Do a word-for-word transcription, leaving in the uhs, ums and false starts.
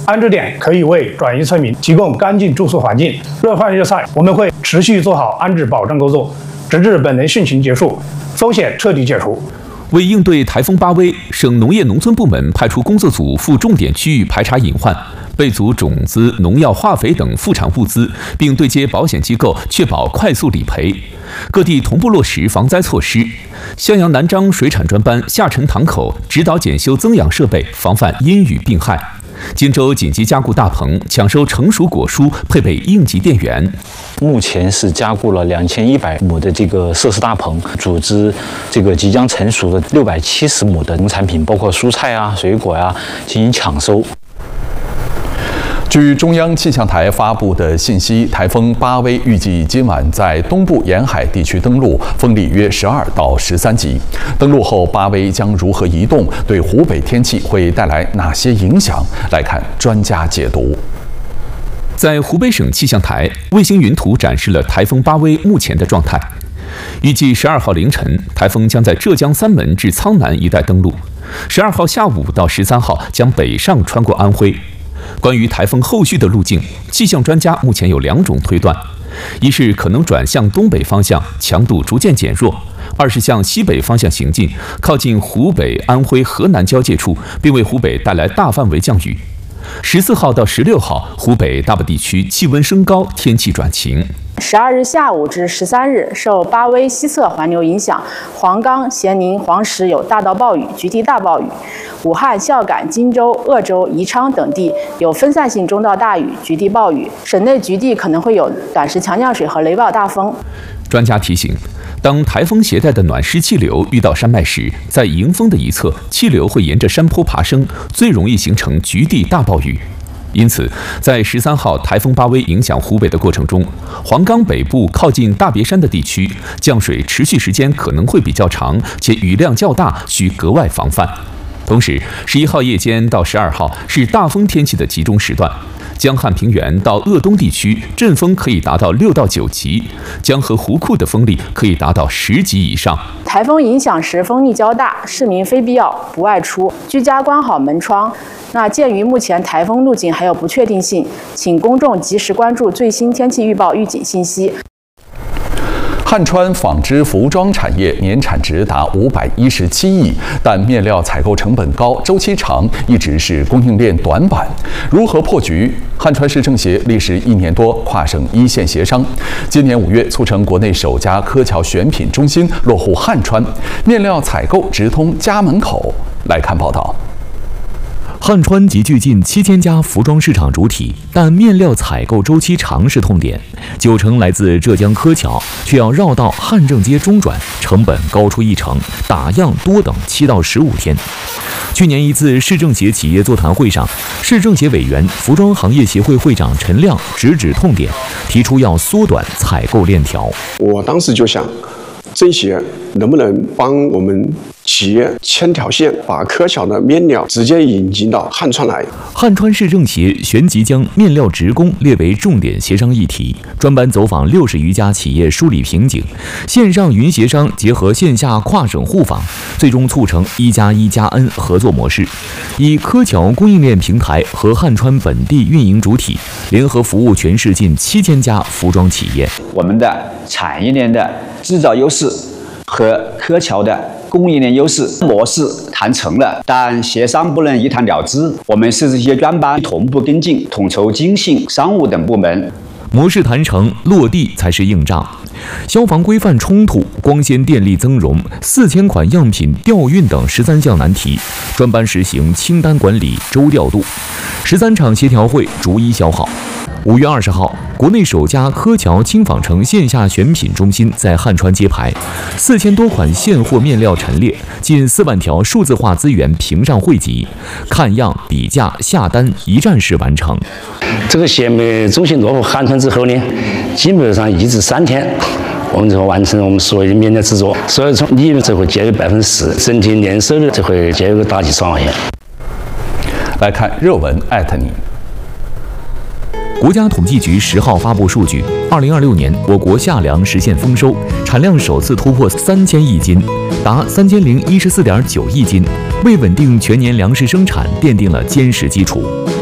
安置点可以为转移村民提供干净住宿环境。热饭热菜，我们会持续做好安置保障工作，直至本轮汛情结束，风险彻底解除。 为应对台风巴威，省农业农村部门派出工作组赴重点区域排查隐患，备足种子、农药、化肥等副产物资，并对接保险机构，确保快速理赔。各地同步落实防灾措施。襄阳南漳水产专班下沉塘口指导检修增氧设备，防范阴雨病害。荆州紧急加固大棚，抢收成熟果蔬，配备应急电源。 目前是加固了两千一百亩的这个设施大棚，组织这个即将成熟的六百七十亩的农产品，包括蔬菜啊、水果呀、啊，进行抢收。 据中央气象台发布的信息，台风巴威预计今晚在东部沿海地区登陆，风力约十二到十三级。登陆后，巴威将如何移动？对湖北天气会带来哪些影响？来看专家解读。 在湖北省气象台，卫星云图展示了台风巴威目前的状态。预计十二号凌晨，台风将在浙江三门至苍南一带登陆；十二号下午到十三号将北上穿过安徽。关于台风后续的路径，气象专家目前有两种推断：一是可能转向东北方向，强度逐渐减弱；二是向西北方向行进，靠近湖北、安徽、河南交界处，并为湖北带来大范围降雨。十四号到十六号，湖北大部地区气温升高，天气转晴。 十二日下午至十三日，受巴威西侧环流影响，黄冈、咸宁、黄石有大到暴雨、局地大暴雨；武汉、孝感、荆州、鄂州、宜昌等地有分散性中到大雨、局地暴雨。省内局地可能会有短时强降水和雷暴大风。 专家提醒，当台风携带的暖湿气流遇到山脉时，在迎风的一侧，气流会沿着山坡爬升，最容易形成局地大暴雨。因此，在十三号台风巴威影响湖北的过程中，黄冈北部靠近大别山的地区降水持续时间可能会比较长，且雨量较大，需格外防范。同时，十一号夜间到十二号是大风天气的集中时段。江汉平原到鄂东地区阵风可以达到六到九级，江河湖库的风力可以达到十级以上。 台风影响时风力较大，市民非必要不外出，居家关好门窗。那鉴于目前台风路径还有不确定性，请公众及时关注最新天气预报预警信息。 汉川纺织服装产业年产值达五百一十七亿，但面料采购成本高、周期长，一直是供应链短板。如何破局？汉川市政协历时一年多跨省一线协商，今年五月促成国内首家柯桥选品中心落户汉川，面料采购直通家门口。来看报道。 汉川集聚近七千家服装市场主体，但面料采购周期长是痛点。九成来自浙江柯桥，却要绕道汉正街中转，成本高出一成，打样多等七到十五天。去年一次市政协企业座谈会上，市政协委员、服装行业协会会长陈亮直指痛点，提出要缩短采购链条。 我当时就想，政协能不能帮我们企业牵条线，把柯桥的面料直接引进到汉川来。 汉川市政协旋即将面料职工列为重点协商议题，专班走访六十余家企业，梳理瓶颈，线上云协商结合线下跨省互访，最终促成一加一加 N 合作模式，以柯桥供应链平台和汉川本地运营主体联合服务全市近七千家服装企业。 我们的产业链的制造优势和柯桥的供应链优势模式谈成了，但协商不能一谈了之。我们市政协专班同步跟进，统筹经信、商务等部门。 模式谈成，落地才是硬仗。消防规范冲突、光纤电力增容、四千款样品调运等十三项难题，专班实行清单管理、周调度，十三场协调会逐一消耗。五月二十号，国内首家柯桥轻纺城线下选品中心在汉川揭牌，四千多款现货面料陈列，近四万条数字化资源屏上汇集，看样、比价、下单一站式完成。 这个项目中心落户汉川之后呢，基本上一至三天，我们就会完成我们所有的面料制作，所以从利润只会节约百分之十，整体年收入就会节约大几十万元。 来看热文艾特你。 国家统计局十号发布数据，二零二六年我国夏粮实现丰收，产量首次突破三千亿斤，达三千零一十四点九亿斤，为稳定全年粮食生产奠定了坚实基础。